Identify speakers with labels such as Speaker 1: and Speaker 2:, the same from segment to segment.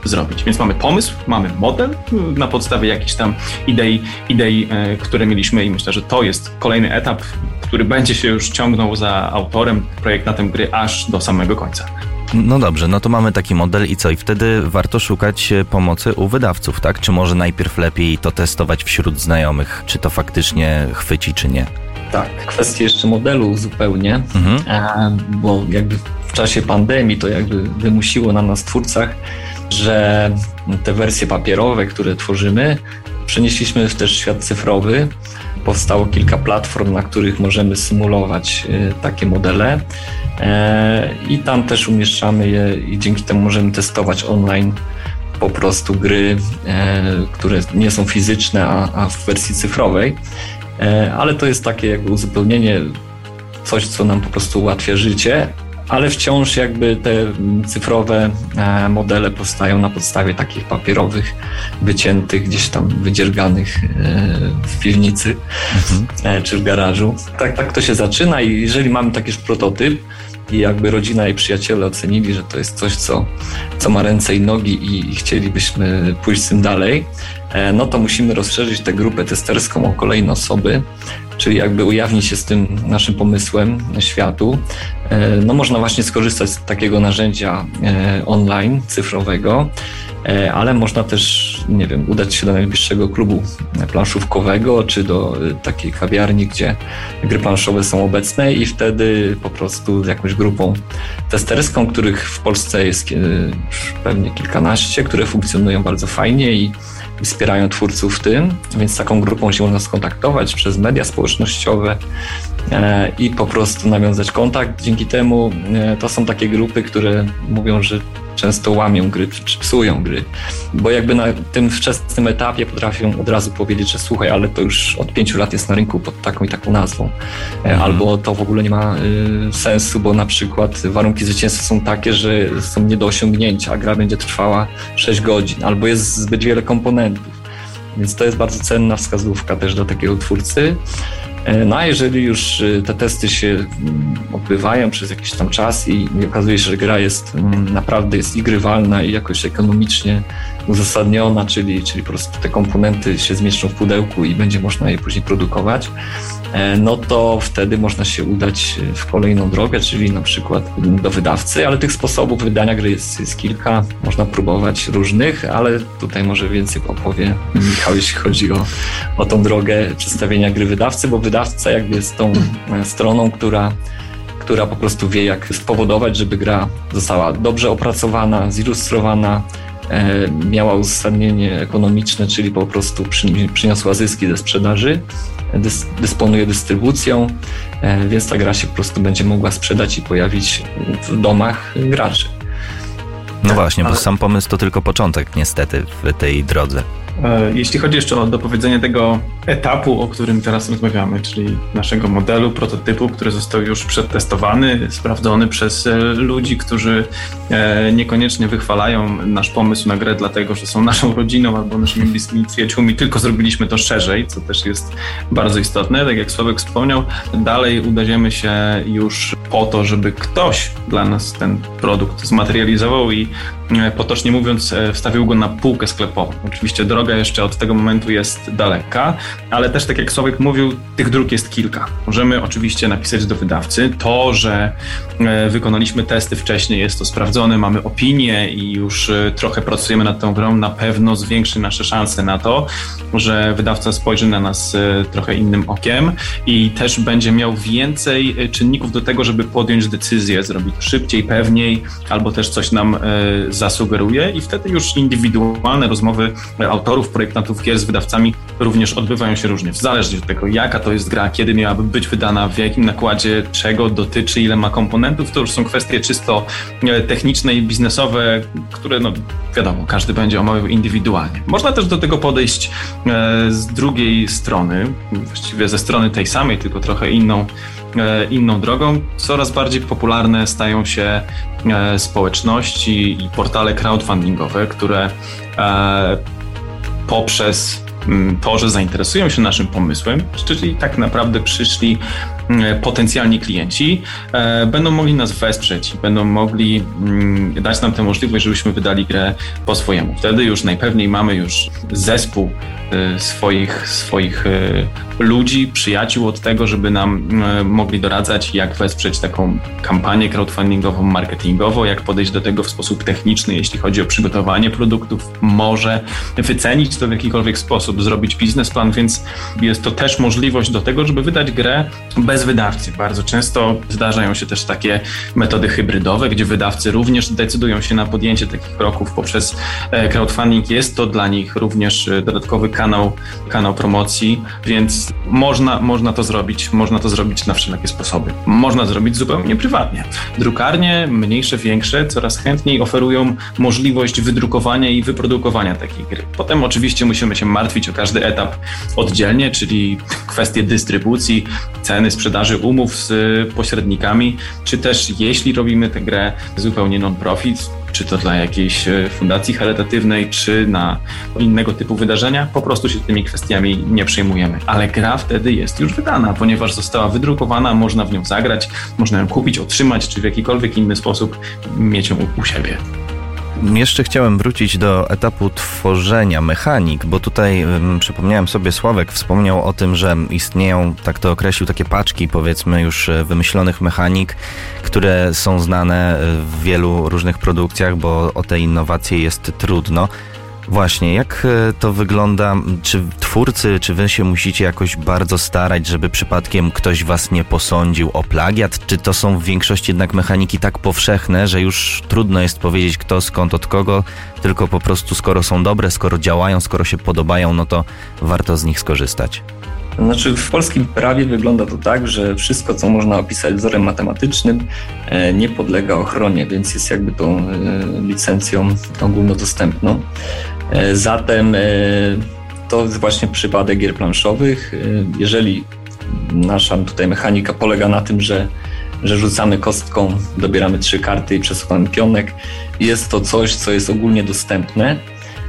Speaker 1: zrobić. Więc mamy pomysł, mamy model na podstawie jakichś tam idei, które mieliśmy i myślę, że to jest kolejny etap, który będzie się już ciągnął za autorem, projektantem gry aż do samego końca.
Speaker 2: No dobrze, no to mamy taki model i co? I wtedy warto szukać pomocy u wydawców, tak? Czy może najpierw lepiej to testować wśród znajomych, czy to faktycznie chwyci, czy nie?
Speaker 3: Tak, kwestia jeszcze modelu zupełnie, bo jakby w czasie pandemii to jakby wymusiło na nas twórcach, że te wersje papierowe, które tworzymy, przenieśliśmy też w świat cyfrowy. Powstało kilka platform, na których możemy symulować takie modele i tam też umieszczamy je i dzięki temu możemy testować online po prostu gry, które nie są fizyczne, a w wersji cyfrowej. Ale to jest takie jakby uzupełnienie, coś, co nam po prostu ułatwia życie, ale wciąż jakby te cyfrowe modele powstają na podstawie takich papierowych, wyciętych, gdzieś tam wydzierganych w piwnicy czy w garażu. Tak to się zaczyna i jeżeli mamy taki już prototyp i jakby rodzina i przyjaciele ocenili, że to jest coś, co ma ręce i nogi i chcielibyśmy pójść z tym dalej, no to musimy rozszerzyć tę grupę testerską o kolejne osoby, czyli jakby ujawnić się z tym naszym pomysłem światu. No można właśnie skorzystać z takiego narzędzia online, cyfrowego, ale można też, nie wiem, udać się do najbliższego klubu planszówkowego czy do takiej kawiarni, gdzie gry planszowe są obecne i wtedy po prostu z jakąś grupą testerską, których w Polsce jest pewnie kilkanaście, które funkcjonują bardzo fajnie i wspierają twórców w tym, więc z taką grupą się można skontaktować przez media społecznościowe i po prostu nawiązać kontakt. Dzięki temu to są takie grupy, które mówią, że często łamią gry, czy psują gry, bo jakby na tym wczesnym etapie potrafią od razu powiedzieć, że słuchaj, ale to już od 5 lat jest na rynku pod taką i taką nazwą, albo to w ogóle nie ma sensu, bo na przykład warunki zwycięstwa są takie, że są nie do osiągnięcia, a gra będzie trwała 6 godzin, albo jest zbyt wiele komponentów, więc to jest bardzo cenna wskazówka też dla takiego twórcy. No a jeżeli już te testy się odbywają przez jakiś tam czas i okazuje się, że gra naprawdę jest grywalna i jakoś ekonomicznie uzasadniona, czyli po prostu te komponenty się zmieszczą w pudełku i będzie można je później produkować, no to wtedy można się udać w kolejną drogę, czyli na przykład do wydawcy, ale tych sposobów wydania gry jest kilka, można próbować różnych, ale tutaj może więcej opowie Michał, jeśli chodzi o tą drogę przedstawienia gry wydawcy, bo wydawca jakby jest tą stroną, która po prostu wie, jak spowodować, żeby gra została dobrze opracowana, zilustrowana, miała uzasadnienie ekonomiczne, czyli po prostu przyniosła zyski ze sprzedaży, dysponuje dystrybucją, więc ta gra się po prostu będzie mogła sprzedać i pojawić w domach graczy.
Speaker 2: No właśnie, bo sam pomysł to tylko początek niestety w tej drodze.
Speaker 1: Jeśli chodzi jeszcze o dopowiedzenie tego etapu, o którym teraz rozmawiamy, czyli naszego modelu, prototypu, który został już przetestowany, sprawdzony przez ludzi, którzy niekoniecznie wychwalają nasz pomysł na grę dlatego, że są naszą rodziną albo naszymi bliskimi przyjaciółmi, tylko zrobiliśmy to szerzej, co też jest bardzo istotne. Tak jak Sławek wspomniał, dalej udajemy się już po to, żeby ktoś dla nas ten produkt zmaterializował i potocznie mówiąc wstawił go na półkę sklepową. Oczywiście droga jeszcze od tego momentu jest daleka, ale też tak jak Sławek mówił, tych dróg jest kilka. Możemy oczywiście napisać do wydawcy. To, że wykonaliśmy testy wcześniej, jest to sprawdzone, mamy opinię i już trochę pracujemy nad tą grą, na pewno zwiększy nasze szanse na to, że wydawca spojrzy na nas trochę innym okiem i też będzie miał więcej czynników do tego, żeby podjąć decyzję, zrobić to szybciej, pewniej, albo też coś nam zasugeruje i wtedy już indywidualne rozmowy autorów, projektantów gier z wydawcami również odbywają się różnie, w zależności od tego, jaka to jest gra, kiedy miałaby być wydana, w jakim nakładzie, czego dotyczy, ile ma komponentów, to już są kwestie czysto techniczne i biznesowe, które no wiadomo, każdy będzie omawiał indywidualnie. Można też do tego podejść z drugiej strony, właściwie ze strony tej samej, tylko trochę inną drogą. Coraz bardziej popularne stają się społeczności i portale crowdfundingowe, które poprzez to, że zainteresują się naszym pomysłem, czyli tak naprawdę przyszli potencjalni klienci będą mogli nas wesprzeć, będą mogli dać nam tę możliwość, żebyśmy wydali grę po swojemu. Wtedy już najpewniej mamy już zespół swoich ludzi, przyjaciół od tego, żeby nam mogli doradzać, jak wesprzeć taką kampanię crowdfundingową, marketingową, jak podejść do tego w sposób techniczny, jeśli chodzi o przygotowanie produktów, może wycenić to w jakikolwiek sposób, zrobić biznesplan, więc jest to też możliwość do tego, żeby wydać grę bez wydawcy. Bardzo często zdarzają się też takie metody hybrydowe, gdzie wydawcy również decydują się na podjęcie takich kroków poprzez crowdfunding. Jest to dla nich również dodatkowy kanał promocji, więc można to zrobić na wszelakie sposoby. Można zrobić zupełnie prywatnie. Drukarnie, mniejsze, większe, coraz chętniej oferują możliwość wydrukowania i wyprodukowania takiej gry. Potem oczywiście musimy się martwić o każdy etap oddzielnie, czyli kwestie dystrybucji, ceny, sprzedaży, umów z pośrednikami, czy też jeśli robimy tę grę zupełnie non-profit, czy to dla jakiejś fundacji charytatywnej, czy na innego typu wydarzenia, po prostu się tymi kwestiami nie przejmujemy. Ale gra wtedy jest już wydana, ponieważ została wydrukowana, można w nią zagrać, można ją kupić, otrzymać, czy w jakikolwiek inny sposób mieć ją u siebie.
Speaker 2: Jeszcze chciałem wrócić do etapu tworzenia mechanik, bo tutaj przypomniałem sobie, Sławek wspomniał o tym, że istnieją, tak to określił, takie paczki, powiedzmy, już wymyślonych mechanik, które są znane w wielu różnych produkcjach, bo o te innowacje jest trudno. Właśnie, jak to wygląda? Czy twórcy, czy wy się musicie jakoś bardzo starać, żeby przypadkiem ktoś was nie posądził o plagiat? Czy to są w większości jednak mechaniki tak powszechne, że już trudno jest powiedzieć kto, skąd, od kogo, tylko po prostu skoro są dobre, skoro działają, skoro się podobają, no to warto z nich skorzystać?
Speaker 3: Znaczy w polskim prawie wygląda to tak, że wszystko, co można opisać wzorem matematycznym, nie podlega ochronie, więc jest jakby tą licencją ogólnodostępną. Zatem to jest właśnie przypadek gier planszowych. Jeżeli nasza tutaj mechanika polega na tym, że rzucamy kostką, dobieramy 3 karty i przesuwamy pionek, jest to coś, co jest ogólnie dostępne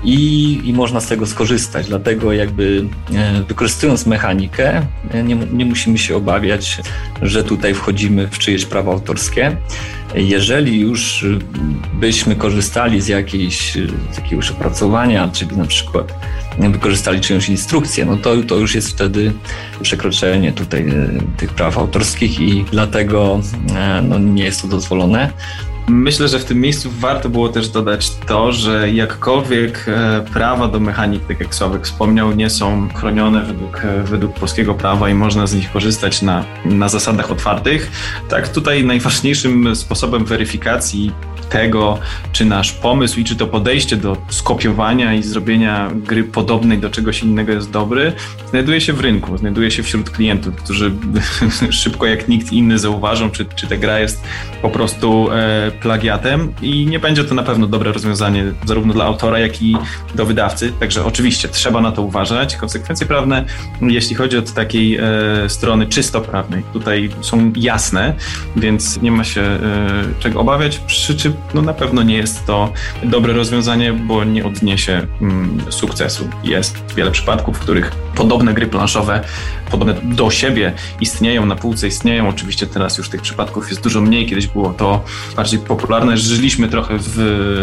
Speaker 3: i można z tego skorzystać. Dlatego jakby wykorzystując mechanikę nie musimy się obawiać, że tutaj wchodzimy w czyjeś prawa autorskie. Jeżeli już byśmy korzystali z jakiegoś opracowania, czyli na przykład wykorzystali czyjąś instrukcję, no to już jest wtedy przekroczenie tutaj tych praw autorskich i dlatego nie jest to dozwolone.
Speaker 1: Myślę, że w tym miejscu warto było też dodać to, że jakkolwiek prawa do mechanik, tak jak Sławek wspomniał, nie są chronione według polskiego prawa i można z nich korzystać na zasadach otwartych, tak tutaj najważniejszym sposobem weryfikacji tego, czy nasz pomysł i czy to podejście do skopiowania i zrobienia gry podobnej do czegoś innego jest dobry, znajduje się w rynku, znajduje się wśród klientów, którzy szybko jak nikt inny zauważą, czy ta gra jest po prostu plagiatem i nie będzie to na pewno dobre rozwiązanie zarówno dla autora, jak i do wydawcy. Także oczywiście trzeba na to uważać. Konsekwencje prawne, jeśli chodzi od takiej strony czysto prawnej, tutaj są jasne, więc nie ma się czego obawiać. Przy czym na pewno nie jest to dobre rozwiązanie, bo nie odniesie sukcesu. Jest wiele przypadków, w których podobne gry planszowe, podobne do siebie istnieją, na półce istnieją. Oczywiście teraz już tych przypadków jest dużo mniej. Kiedyś było to bardziej popularne. Żyliśmy trochę w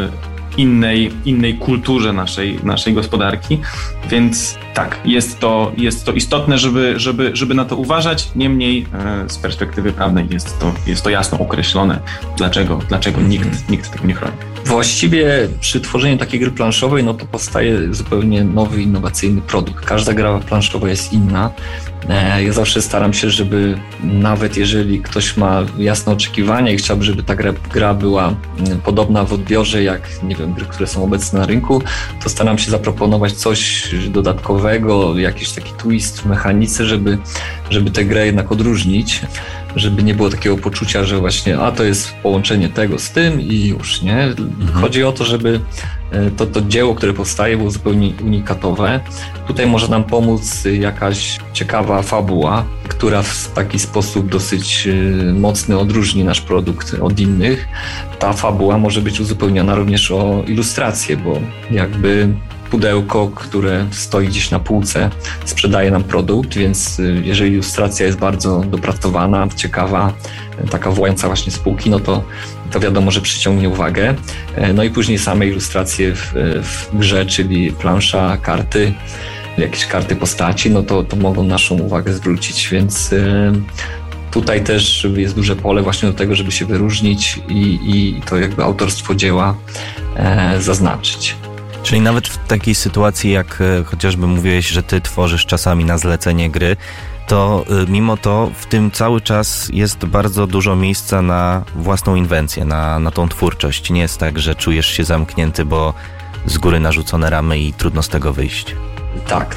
Speaker 1: innej kulturze naszej gospodarki, więc tak, jest to istotne, żeby na to uważać. Niemniej z perspektywy prawnej jest to jasno określone, dlaczego nikt tego nie chroni.
Speaker 3: Właściwie przy tworzeniu takiej gry planszowej, to powstaje zupełnie nowy, innowacyjny produkt. Każda gra planszowa jest inna. Ja zawsze staram się, żeby nawet jeżeli ktoś ma jasne oczekiwania i chciałby, żeby ta gra była podobna w odbiorze jak, gry, które są obecne na rynku, to staram się zaproponować coś dodatkowego, jakiś taki twist w mechanice, żeby tę grę jednak odróżnić. Żeby nie było takiego poczucia, że właśnie to jest połączenie tego z tym i już, nie? Chodzi o to, żeby to dzieło, które powstaje, było zupełnie unikatowe. Tutaj może nam pomóc jakaś ciekawa fabuła, która w taki sposób dosyć mocny odróżni nasz produkt od innych. Ta fabuła może być uzupełniona również o ilustrację, bo jakby pudełko, które stoi gdzieś na półce, sprzedaje nam produkt, więc jeżeli ilustracja jest bardzo dopracowana, ciekawa, taka wołająca właśnie z półki, no to wiadomo, że przyciągnie uwagę. No i później same ilustracje w grze, czyli plansza, karty, jakieś karty postaci, no to mogą naszą uwagę zwrócić, więc tutaj też jest duże pole właśnie do tego, żeby się wyróżnić i to jakby autorstwo dzieła zaznaczyć.
Speaker 2: Czyli nawet w takiej sytuacji, jak chociażby mówiłeś, że ty tworzysz czasami na zlecenie gry, to mimo to w tym cały czas jest bardzo dużo miejsca na własną inwencję, na tą twórczość. Nie jest tak, że czujesz się zamknięty, bo z góry narzucone ramy i trudno z tego wyjść.
Speaker 3: Tak,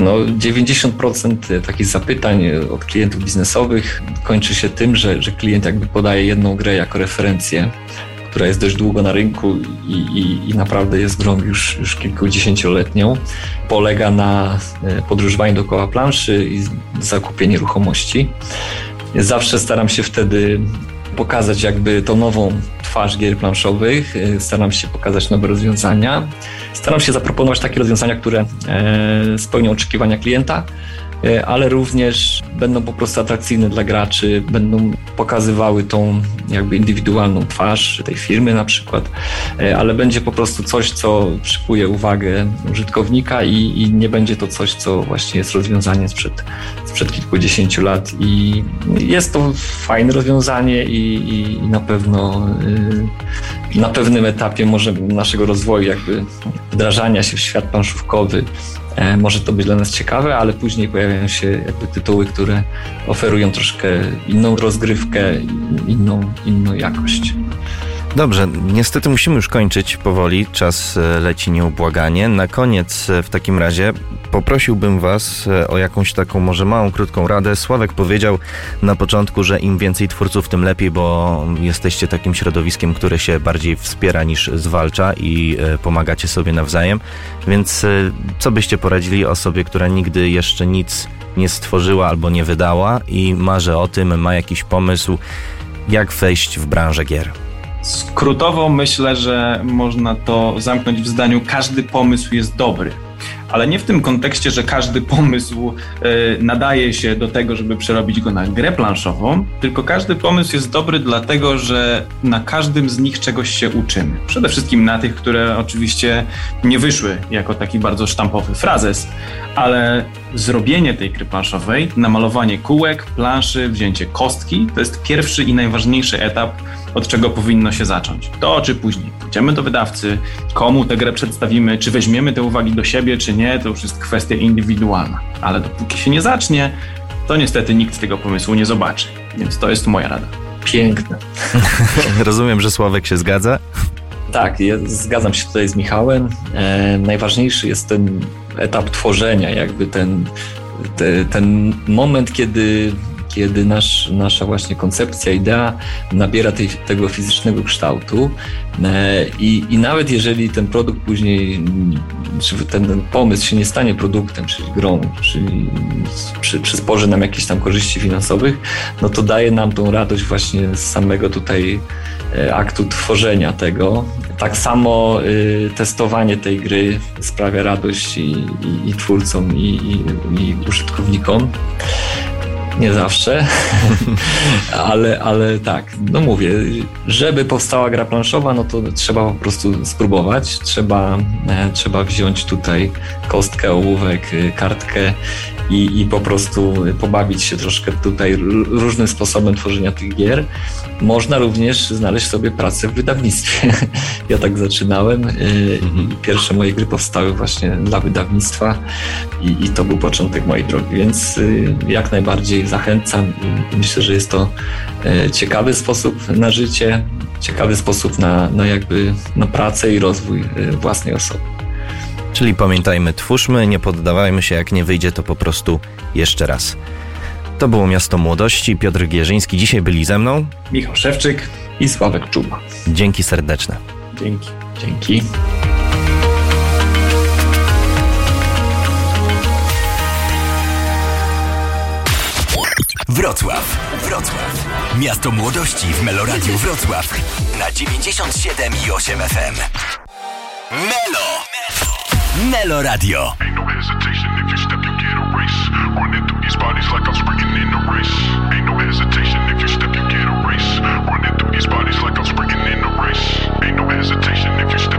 Speaker 3: 90% takich zapytań od klientów biznesowych kończy się tym, że klient jakby podaje jedną grę jako referencję, która jest dość długo na rynku i naprawdę jest grą już kilkudziesięcioletnią. Polega na podróżowaniu dookoła planszy i zakupie nieruchomości. Zawsze staram się wtedy pokazać jakby tą nową twarz gier planszowych, staram się pokazać nowe rozwiązania, staram się zaproponować takie rozwiązania, które spełnią oczekiwania klienta, ale również będą po prostu atrakcyjne dla graczy, będą pokazywały tą jakby indywidualną twarz tej firmy na przykład, ale będzie po prostu coś, co przykuje uwagę użytkownika i nie będzie to coś, co właśnie jest rozwiązanie sprzed kilkudziesięciu lat i jest to fajne rozwiązanie i na pewno na pewnym etapie może naszego rozwoju jakby wdrażania się w świat planszówkowy może to być dla nas ciekawe, ale później pojawiają się jakby tytuły, które oferują troszkę inną rozgrywkę, inną jakość.
Speaker 2: Dobrze, niestety musimy już kończyć powoli, czas leci nieubłaganie. Na koniec w takim razie poprosiłbym Was o jakąś taką może małą, krótką radę. Sławek powiedział na początku, że im więcej twórców, tym lepiej, bo jesteście takim środowiskiem, które się bardziej wspiera niż zwalcza i pomagacie sobie nawzajem. Więc co byście poradzili osobie, która nigdy jeszcze nic nie stworzyła albo nie wydała i marzy o tym, ma jakiś pomysł, jak wejść w branżę gier?
Speaker 1: Skrótowo myślę, że można to zamknąć w zdaniu: każdy pomysł jest dobry. Ale nie w tym kontekście, że każdy pomysł nadaje się do tego, żeby przerobić go na grę planszową, tylko każdy pomysł jest dobry dlatego, że na każdym z nich czegoś się uczymy. Przede wszystkim na tych, które oczywiście nie wyszły jako taki bardzo sztampowy frazes, ale zrobienie tej gry planszowej, namalowanie kółek, planszy, wzięcie kostki, to jest pierwszy i najważniejszy etap, od czego powinno się zacząć. To czy później pójdziemy do wydawcy, komu tę grę przedstawimy, czy weźmiemy te uwagi do siebie, czy nie, to już jest kwestia indywidualna. Ale dopóki się nie zacznie, to niestety nikt tego pomysłu nie zobaczy. Więc to jest moja rada.
Speaker 3: Piękne.
Speaker 2: Rozumiem, że Sławek się zgadza?
Speaker 3: Tak, ja zgadzam się tutaj z Michałem. Najważniejszy jest ten etap tworzenia, jakby ten moment, kiedy nasza właśnie koncepcja, idea nabiera tego fizycznego kształtu i nawet jeżeli ten produkt później, czy ten pomysł się nie stanie produktem, czyli grą, czyli przysporzy nam jakieś tam korzyści finansowych, no to daje nam tą radość właśnie z samego tutaj aktu tworzenia tego. Tak samo testowanie tej gry sprawia radość i twórcom, i użytkownikom. Nie zawsze, ale tak, no mówię, żeby powstała gra planszowa, no to trzeba po prostu spróbować, trzeba wziąć tutaj kostkę, ołówek, kartkę i po prostu pobawić się troszkę tutaj różnym sposobem tworzenia tych gier. Można również znaleźć sobie pracę w wydawnictwie. Ja tak zaczynałem. Pierwsze moje gry powstały właśnie dla wydawnictwa i to był początek mojej drogi, więc jak najbardziej zachęcam. Myślę, że jest to ciekawy sposób na życie, ciekawy sposób na pracę i rozwój własnej osoby.
Speaker 2: Czyli pamiętajmy, twórzmy, nie poddawajmy się, jak nie wyjdzie, to po prostu jeszcze raz. To było Miasto Młodości, Piotr Gierzyński. Dzisiaj byli ze mną
Speaker 1: Michał Szewczyk
Speaker 3: i Sławek Czuba.
Speaker 2: Dzięki serdeczne.
Speaker 3: Dzięki.
Speaker 4: Wrocław. Miasto Młodości w Meloradiu Wrocław na 97,8 FM. Melo Radio.
Speaker 5: Ain't no hesitation if you step, you get erased. Running through these bodies like I'm sprinting in a race. Ain't no hesitation if you step, you get erased. Running through these bodies like I'm sprinting in a race. Ain't no hesitation if you step.